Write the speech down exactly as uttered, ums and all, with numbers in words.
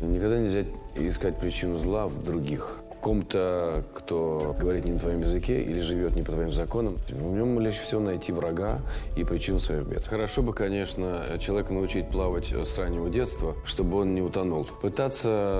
Никогда нельзя искать причину зла в других. В ком-то, кто говорит не на твоем языке или живет не по твоим законам, в нем легче всего найти врага и причину своих бед. Хорошо бы, конечно, человека научить плавать с раннего детства, чтобы он не утонул. Пытаться